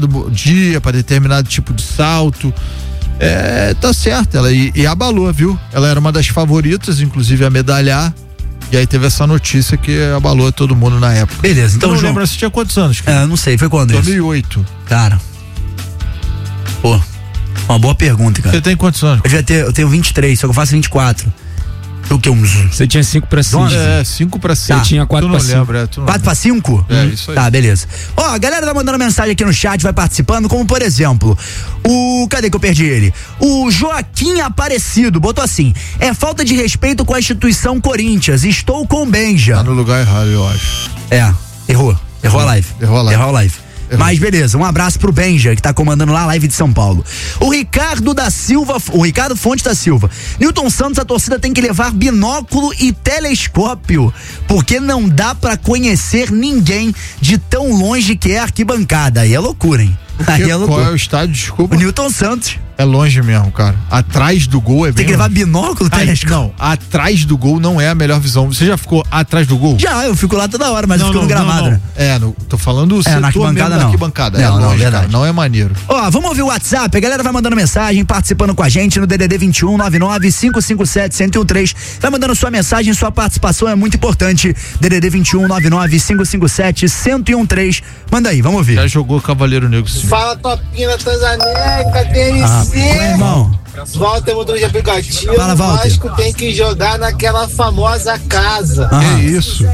dia, para determinado tipo de salto. Tá certo, e abalou, viu? Ela era uma das favoritas, inclusive a medalhar. E aí teve essa notícia que abalou todo mundo na época. Beleza, então, João, João, lembra, você tinha quantos anos? Não sei, foi quando 2008. Isso? Cara, pô, uma boa pergunta, cara. Você tem quantos anos? Eu tenho 23, só que eu faço 24. O que, Você tinha 5 pra 6. 5 pra 6. Você tinha 4 pra 5. 4 pra 5? Isso aí. Tá, beleza. A galera tá mandando mensagem aqui no chat, vai participando, como por exemplo, cadê que eu perdi ele? O Joaquim Aparecido botou assim: é falta de respeito com a instituição Corinthians, estou com o Benja. Tá no lugar errado, eu acho. Errou a live. Errou a live. Mas beleza, um abraço pro Benja, que tá comandando lá a live de São Paulo. O Ricardo Fonte da Silva. Newton Santos, a torcida tem que levar binóculo e telescópio, porque não dá pra conhecer ninguém de tão longe que é a arquibancada. Aí é loucura, hein? Aí é loucura. Qual é o estádio? Desculpa. O Newton Santos. É longe mesmo, cara. Atrás do gol Tem que levar binóculo, telescópio. Não, atrás do gol não é a melhor visão. Você já ficou atrás do gol? Já, eu fico lá toda hora, mas eu fico no gramado. Tô falando o setor na arquibancada, mesmo da arquibancada. Não, longe, verdade. cara, não é maneiro. Vamos ouvir o WhatsApp, a galera vai mandando mensagem, participando com a gente no DDD 21 99 557 1013. Vai mandando sua mensagem, sua participação é muito importante. DDD 21 99 557 1013. Manda aí, vamos ouvir. Já jogou Cavaleiro Negro, sim. Fala, Topinha Tanzaneca, TNC. Irmão. Walter mudou de aplicativo. Fala, Walter. O Vasco tem que jogar naquela famosa casa. É isso.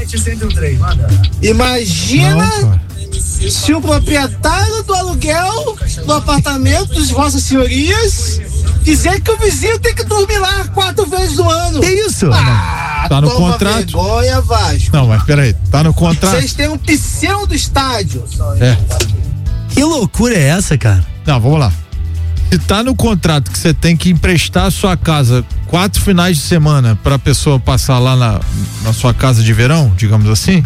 Imagina se o proprietário do aluguel do apartamento dos Vossas Senhorias dizer que o vizinho tem que dormir lá 4 vezes no ano. Que isso? Tá no toma contrato. Vergonha, Vasco. Não, mas peraí, tá no contrato. Vocês têm um pseudo estádio. Que loucura é essa, cara? Não, vamos lá. Se tá no contrato que você tem que emprestar a sua casa 4 finais de semana pra pessoa passar lá na sua casa de verão, digamos assim,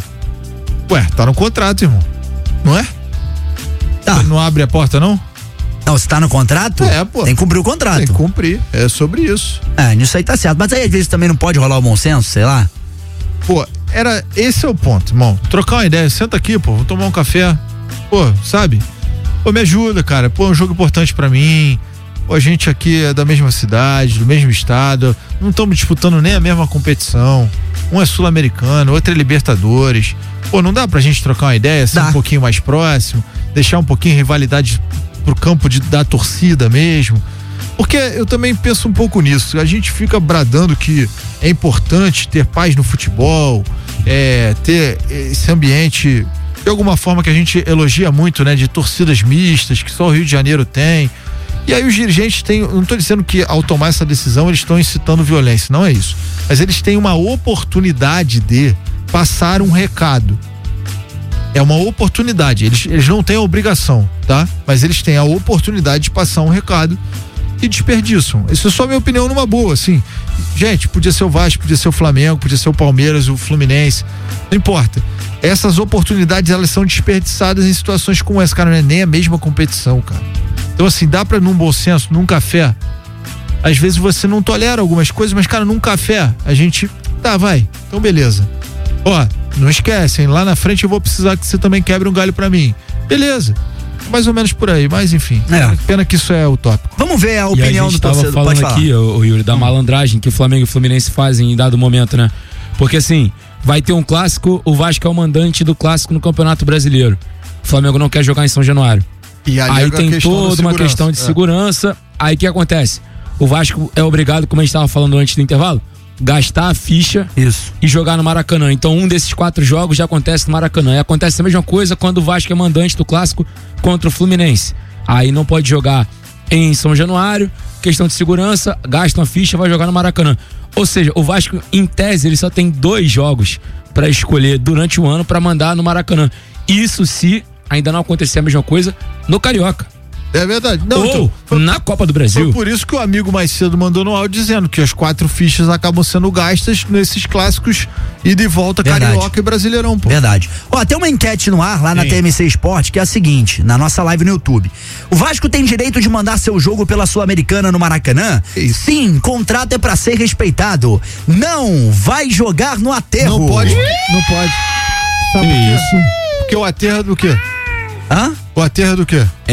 tá no contrato, irmão. Não é? Tá. Você não abre a porta, não? Não, se tá no contrato, pô. tem que cumprir o contrato. Tem que cumprir, é sobre isso. Nisso aí tá certo. Mas aí às vezes também não pode rolar o bom senso, sei lá. Pô, esse é o ponto, irmão. Trocar uma ideia, senta aqui, pô, vamos tomar um café. Pô, sabe? Pô, me ajuda, cara. Pô, é um jogo importante pra mim. Pô, a gente aqui é da mesma cidade, do mesmo estado. Não estamos disputando nem a mesma competição. Um é sul-americano, outro é Libertadores. Pô, não dá pra gente trocar uma ideia, ser um pouquinho mais próximo, deixar um pouquinho rivalidade pro campo da torcida mesmo. Porque eu também penso um pouco nisso. A gente fica bradando que é importante ter paz no futebol, ter esse ambiente de alguma forma que a gente elogia muito, né? De torcidas mistas, que só o Rio de Janeiro tem. E aí os dirigentes não estou dizendo que ao tomar essa decisão eles estão incitando violência, não é isso. Mas eles têm uma oportunidade de passar um recado. É uma oportunidade, eles não têm a obrigação, tá? Mas eles têm a oportunidade de passar um recado e desperdiçam. Isso é só minha opinião numa boa, assim. Gente, podia ser o Vasco, podia ser o Flamengo, podia ser o Palmeiras, o Fluminense, não importa. Essas oportunidades, elas são desperdiçadas em situações como essa, cara, não é nem a mesma competição, cara. Então assim, dá pra num bom senso, num café, às vezes você não tolera algumas coisas, mas cara, num café, a gente, vai, então beleza. Não esquecem, lá na frente eu vou precisar que você também quebre um galho pra mim. Beleza. Mais ou menos por aí, mas enfim. Pena que isso é utópico. Vamos ver a opinião do torcedor. Tava falando aqui, o Yuri, da malandragem que o Flamengo e o Fluminense fazem em dado momento, né? Porque assim, vai ter um clássico, o Vasco é o mandante do clássico no Campeonato Brasileiro. O Flamengo não quer jogar em São Januário. E aí tem toda uma questão de segurança. Aí o que acontece? O Vasco é obrigado, como a gente estava falando antes do intervalo, gastar a ficha e jogar no Maracanã. Então um desses 4 jogos já acontece no Maracanã. E acontece a mesma coisa quando o Vasco é mandante do clássico contra o Fluminense. Aí não pode jogar em São Januário, questão de segurança, gasta uma ficha, vai jogar no Maracanã. Ou seja, o Vasco, em tese, ele só tem 2 jogos para escolher durante o ano para mandar no Maracanã. Isso se ainda não acontecer a mesma coisa no Carioca. É verdade. Ou na Copa do Brasil. Foi por isso que o amigo mais cedo mandou no áudio dizendo que as 4 fichas acabam sendo gastas nesses clássicos e de volta Carioca e Brasileirão, pô. Verdade. Tem uma enquete no ar lá na TMC Esporte que é a seguinte, na nossa live no YouTube. O Vasco tem direito de mandar seu jogo pela Sul-Americana no Maracanã? Sim, contrato é pra ser respeitado. Não, vai jogar no aterro. Não pode. Sabe por quê? Porque o aterro é do quê? Hã? O aterro é do quê?